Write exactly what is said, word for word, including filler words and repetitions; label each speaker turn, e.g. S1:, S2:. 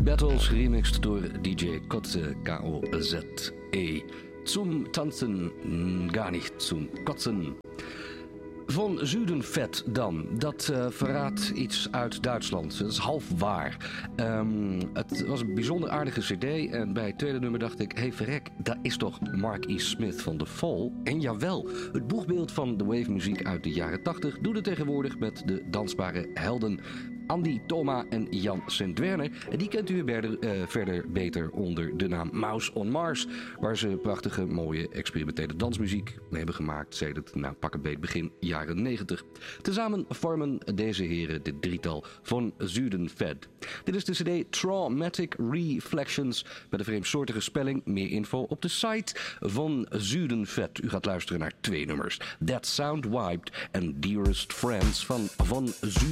S1: Battles remixed door D J Kotze, K O Z E. Zum Tanzen, gar nicht zum Kotzen. Von Zuidenvet dan. Dat uh, verraadt iets uit Duitsland. Dat is half waar. Um, het was een bijzonder aardige cd. En bij het tweede nummer dacht ik... Hé hey, verrek, dat is toch Mark E. Smith van The Fall? En jawel, het boegbeeld van de wave muziek uit de jaren tachtig... doet het tegenwoordig met de dansbare helden... Andy, Thoma en Jan Sint-Werner. En die kent u verder, uh, verder beter onder de naam Mouse on Mars. Waar ze prachtige, mooie, experimentele dansmuziek mee hebben gemaakt. Sedert, nou pak het beet, begin jaren negentig. Tezamen vormen deze heren dit drietal van Zuidenvet. Dit is de cd Traumatic Reflections. Met een vreemdsoortige spelling. Meer info op de site van Zuidenvet. U gaat luisteren naar twee nummers. That Sound Wiped en Dearest Friends van Van Zuidenvet.